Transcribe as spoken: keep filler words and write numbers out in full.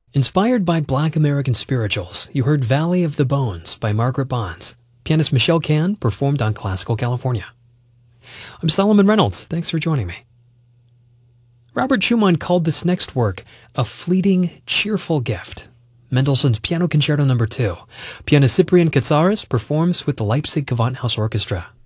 Inspired by Black American spirituals, you heard Valley of the Bones by Margaret Bonds. Pianist Michelle Can performed on Classical California. I'm Solomon Reynolds. Thanks for joining me. Robert Schumann called this next work a fleeting, cheerful gift. Mendelssohn's Piano Concerto Number two. Pianist Cyprian Katsaris performs with the Leipzig Gewandhaus Orchestra.